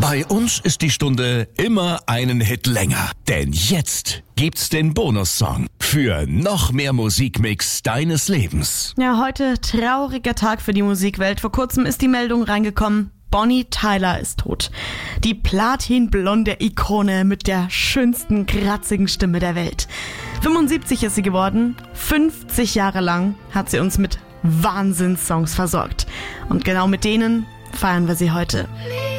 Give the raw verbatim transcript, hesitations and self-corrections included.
Bei uns ist die Stunde immer einen Hit länger. Denn jetzt gibt's den Bonussong für noch mehr Musikmix deines Lebens. Ja, heute trauriger Tag für die Musikwelt. Vor kurzem ist die Meldung reingekommen, Bonnie Tyler ist tot. Die platinblonde Ikone mit der schönsten, kratzigen Stimme der Welt. fünfundsiebzig ist sie geworden. fünfzig Jahre lang hat sie uns mit Wahnsinnssongs versorgt. Und genau mit denen feiern wir sie heute.